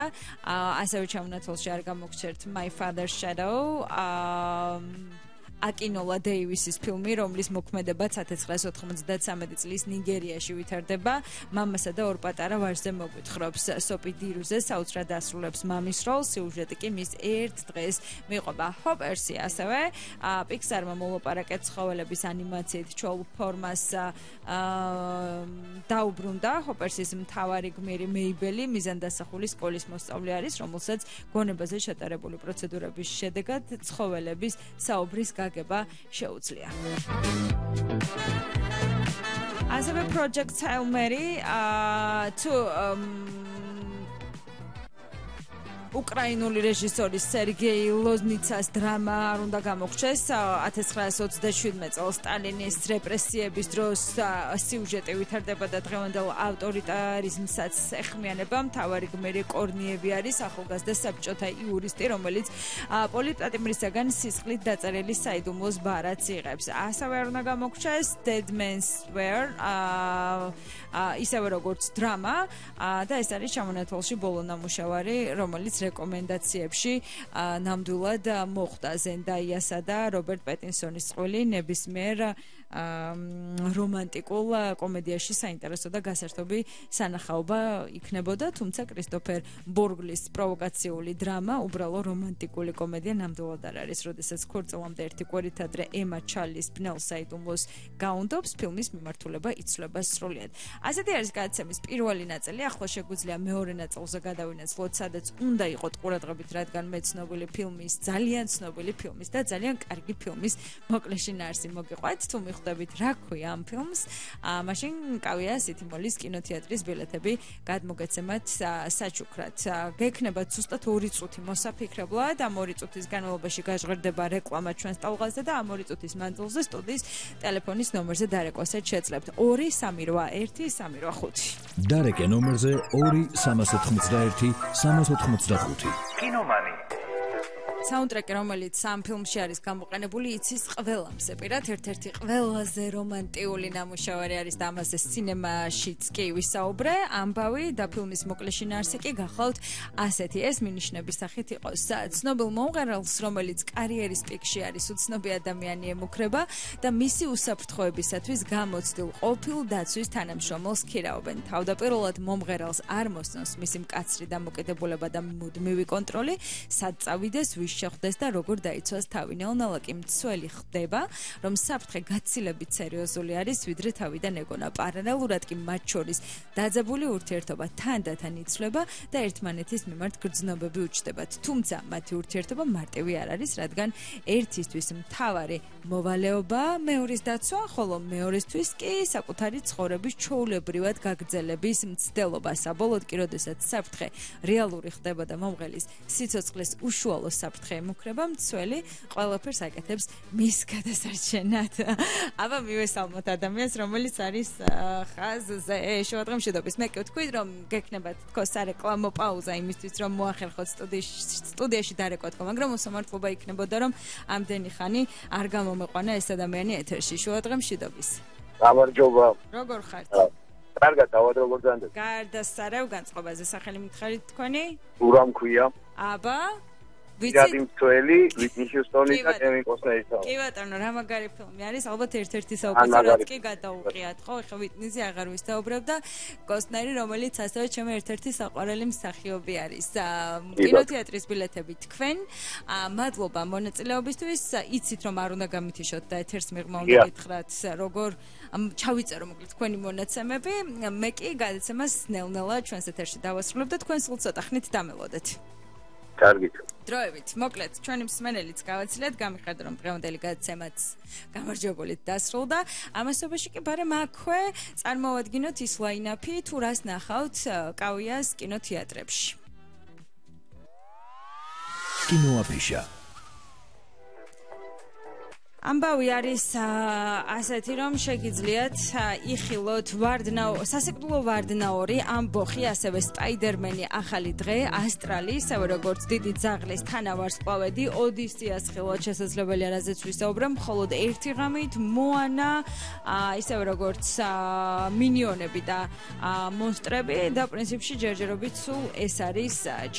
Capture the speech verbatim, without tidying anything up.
ასევე ჩამონათვალში არ გამოგჩერთ My Father's Shadow აკინოლა დეივისის ფილმი, რომლის მოქმედებაც ათას ცხრაასი ოთხმოცდათსამეტი წლის ნიგერიაში ვითარდება. მამასა და ორ პატარა ვაჟზე მოგვითხრობს. სოპი დირუზე საოცრად ასრულებს მამის როლს, სიუჟეტი კი მის ერთ დღეს მიყვება. ჰოპერსი ასევე პიქსარმა მოლაპარაკეთ ცხოველების ანიმაციით ჩვეულ ფორმას დაუბრუნდა. ჰოპერსის მთავარი გმირი მეიბელი მიზანდასახული სკოლის მოსწავლე არის, რომელსაც გონებაზე ჩატარებული პროცედურების შედეგად ცხოველების საუბრის გაგება შეუძლია. ასევე Project Hail Mary თუ უკრაინული რეჟისორის სერგეი ლოზნიცას დრამა არ უნდა გამოგჩეს. ათას ცხრაასი ოცდაშვიდმეტ წელს სტალინის რეპრესიების დროს სიუჟეტი ვითარდება და დღევანდელ ავტორიტარიზმსაც ეხმიანება. მთავარი გმირი კორნიევი არის ახალგაზრდა საბჭოთა იურისტი, რომელიც პოლიტატიმრისაგან სისხლით დაწერილი საიდუმლოს ბარათს იღებს. ასევე არ უნდა გამოგჩეს Dead Man's Square, ისევე როგორც დრამა და ეს არის ჩამონათვალში ბოლო ნამუშევარი, რომელიც რეკომენდაციებში ნამდვილად მოხვდა. ზენდაიასა და რობერტ პეტინსონის წყვილი ნებისმიერ რომანტიკულ კომედიაში საინტერესო და გასართობი სანახაობა იქნებოდა, თუმცა კრისტოფერ ბორგლის პროვოკაციული დრამა უბრალო რომანტიკული კომედია ნამდვილად არ არის. როდესაც ქორწილამდე ერთი კვირით ადრე ემა ჩარლის ბნელ საიდუმლოს გაუნდობს, ფილმის მიმართულება იცვლება სრულიად. ასეთი არის გადაცემის პირველი ნაწილი. ახლა შეგვიძლია მეორე ნაწილზე გადავინაცვლოთ, სადაც უნდა იყოთ ყურადღებით, რადგან მე ცნობილი ფილმის, ძალიან ცნობილი ფილმის და ძალიან კარგი ფილმის მოკლეში ნარსი მოგიყვეთ. თუ მიხვდებით რა ქვია ამ ფილმს, მაშინ კავია სითიმოლის კინოთეატრის ბილეთები გადმოგეცემათ საჩუქრად. გექნებათ ზუსტად ორი წუთი მოსაფიქრებლად. ამ ორი წუთის განმავლობაში გაჟღერდება რეკლამა ჩვენს ტალღაზე და ამ ორი წუთის მანძილზე სტუდიის ტელეფონის ნომერზე დარეკვასაც შეძლებთ. ორი სამი რვა ერთი სამი რვა ხუთი. დარეკე ნომერზე ორი სამას ოთხმოცდაერთი სამას ოთხმოცდახუთი. კინომანი. საუნდტრეკი, რომელიც ამ ფილმში არის გამოყენებული, იცის ყველამ სეპირად. ერთ-ერთი ყველაზე რომანტიული ნამუშევარი არის და ამაზე სინემაშიც კი ვისაუბრე. ამბავი და ფილმის მოკლეში ნარსი კი გახლავთ ასეთი. ეს მინიშნების სახით იყოს ცნობილ მომღერალს, რომელიც კარიერის პიკში არის, უცნობი ადამიანი ემუქრება და მისი უსაფრთხოებისათვის გამოცდილ ყოფილ დაცვის თანამშრომელს ქირავენ. თავდაპირველად მომღერალს არ მოსწონს მისი მკაცრი დამოკიდებულება და მუდმივი კონტროლი, სად წავიდეს, შეხვდეს და როგორ დაიცვას თავი. ნელ-ნელა კი მცველი ხდება, რომ საფრთხე გაცილებით სერიოზული არის, ვიდრე თავიდან ეგონა. პარალელურად კი მათ შორის დაძაბული ურთიერთობა თანდათან იცვლება და ერთმანეთის მიმართ გრძნობები უჩნდებათ. თუმცა მათი ურთიერთობა მარტივი არ არის, რადგან ერთისთვის მთავარი მოვალეობა მეორის დაცვა, ხოლო მეორესთვის კი საკუთარი ცხოვრების ჩვეულებრივად გაგრძელების მცდელობა. საბოლოოდ კი, როდესაც საფრთხე რეალური ხდება და მომღერლის სიცოცხლის უშუალო საფრთხე ემუქრება, მცველი ყველაფერს აკეთებს მის გადასარჩენად. აბა მივესალმოთ ადამიანს, რომელიც არის ხაზზე. შევადღე მშვიდობის. მე კი ვთქვი, რომ გექნებათ თქო სარეკლამო პაუზა იმისთვის, რომ მოახერხოთ სტუდიაში დარეკვა თქო, მაგრამ მოსამართლობა იქნებოდა, რომ ამდენი ხანი არ გამომეყვანა ეს ადამიანი ეთერში. შევადღე მშვიდობის. გამარჯობა. როგორ ხართ? კარგად, დავად როგორ განდეთ? გარდა სარევ განწყობაზე სახელი მითხარით თქვენი? ურამ ქვია. აბა ვიცი მცველი ვიტნი ჰიუსტონი და კევინ კოსნერი თავი. კი ბატონო, რა მაგარი ფილმი არის, ალბათ ერთ-ერთი საუკეთესო კი გადაუყიათ, ხო? ეხლა ვიტნიზე აღარ ვისაუბრებ და კოსნერი, რომელიც ასევე ჩემი ერთ-ერთი საყვარელი მსახიობი არის. კინოთეატრის ბილეთები თქვენ. მადლობა მონაწილეობისთვის. იცით რომ არ უნდა გამითიშოთ და ეთერს მიღმა უნდა გითხრათ, როგორ ჩავიწერო მოკლედ თქვენი მონაცემები. მე კი გადაცემას ნელ-ნელა ჩვენს ეთერში დავასრულებ და თქვენ სულ ცოტა ხნით დამელოდეთ. კარგით. დროებით, მოკლედ, ჩვენი მსმენელიც გავაცილეთ, გამიხარდა რომ დღევანდელი გადაცემაც გამარჯვებულით დასრულდა. ამასობაში კი ბარემ აქვე წარმოვადგინოთ ის ლაინაპი, თუ რას ნახავთ კავიას კინოთეატრებში. კინოაფიშა. ამბავი არის ასეთი, რომ შეგიძლიათ იხილოთ ვარდნაო, სასიკვდილო ვარდნაორი, ამბოხი, ასევე სპაიდერმენი, ახალი დღე, ასტრალი, ისევე როგორც დიდი ძაღლის თანავარსკვლავედი, ოდისეას ხილვად შესაძლებელი არაზეც ვისაუბრებ, მხოლოდ ერთი ღამით, მოანა, ისევე როგორც მინიონები და მონსტრები და პრინციპში ჯერჯერობით სულ ეს არის